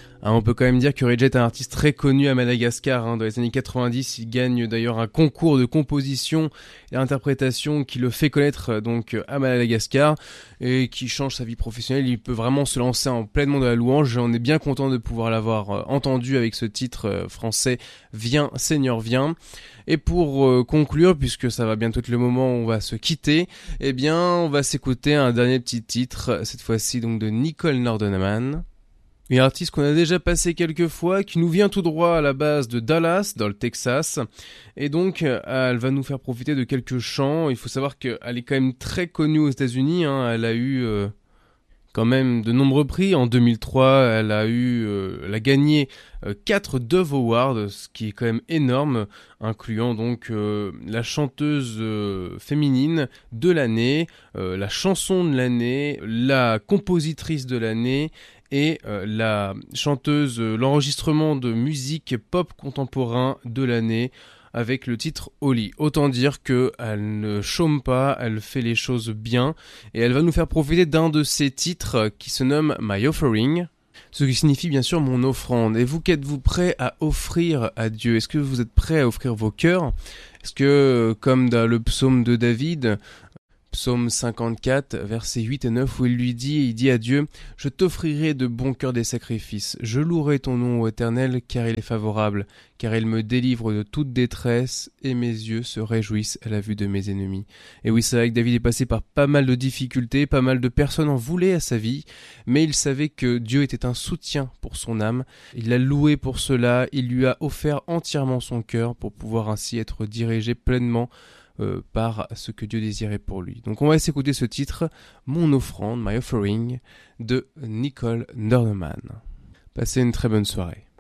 On peut quand même dire que Ray J est un artiste très connu à Madagascar. Dans les années 90, il gagne d'ailleurs un concours de composition et d'interprétation qui le fait connaître donc à Madagascar et qui change sa vie professionnelle. Il peut vraiment se lancer en pleinement de la louange. On est bien content de pouvoir l'avoir entendu avec ce titre français « Viens Seigneur, viens ». Et pour conclure, puisque ça va bientôt être le moment où on va se quitter, eh bien on va s'écouter un dernier petit titre, cette fois-ci donc de Nicole Nordeman. Une artiste qu'on a déjà passé quelques fois, qui nous vient tout droit à la base de Dallas, dans le Texas. Et donc, elle va nous faire profiter de quelques chants. Il faut savoir qu'elle est quand même très connue aux États-Unis. Elle a eu quand même de nombreux prix. En 2003, elle a gagné 4 Dove Awards, ce qui est quand même énorme, incluant donc la chanteuse féminine de l'année, la chanson de l'année, la compositrice de l'année, et la chanteuse, l'enregistrement de musique pop contemporain de l'année avec le titre Holly. Autant dire qu'elle ne chôme pas, elle fait les choses bien et elle va nous faire profiter d'un de ses titres qui se nomme My Offering, ce qui signifie bien sûr mon offrande. Et vous, qu'êtes-vous prêt à offrir à Dieu? Est-ce que vous êtes prêt à offrir vos cœurs? Est-ce que, comme dans le psaume de David, Psaume 54, versets 8 et 9, où il dit à Dieu « Je t'offrirai de bon cœur des sacrifices, je louerai ton nom ô Éternel, car il est favorable, car il me délivre de toute détresse, et mes yeux se réjouissent à la vue de mes ennemis. » Et oui, c'est vrai que David est passé par pas mal de difficultés, pas mal de personnes en voulaient à sa vie, mais il savait que Dieu était un soutien pour son âme. Il l'a loué pour cela, il lui a offert entièrement son cœur pour pouvoir ainsi être dirigé pleinement par ce que Dieu désirait pour lui. Donc on va s'écouter ce titre, Mon offrande, My Offering, de Nicole Nordeman. Passez une très bonne soirée.